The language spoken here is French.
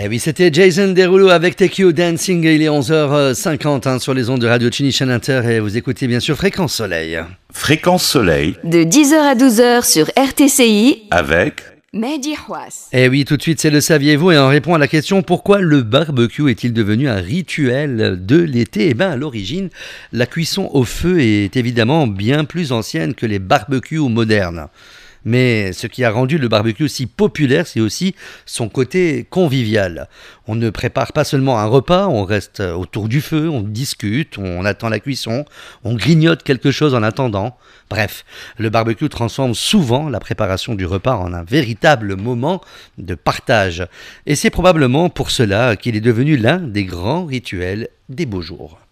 Eh oui, c'était Jason Derulo avec Take You Dancing. Il est 11h50 sur les ondes de Radio Chinichan Inter et vous écoutez bien sûr Fréquence Soleil. Fréquence Soleil. De 10h à 12h sur RTCI. Avec Mehdi Houas. Eh oui, tout de suite, c'est le saviez-vous et on répond à la question pourquoi le barbecue est-il devenu un rituel de l'été? Eh bien, à l'origine, la cuisson au feu est évidemment bien plus ancienne que les barbecues modernes. Mais ce qui a rendu le barbecue si populaire, c'est aussi son côté convivial. On ne prépare pas seulement un repas, on reste autour du feu, on discute, on attend la cuisson, on grignote quelque chose en attendant. Bref, le barbecue transforme souvent la préparation du repas en un véritable moment de partage. Et c'est probablement pour cela qu'il est devenu l'un des grands rituels des beaux jours.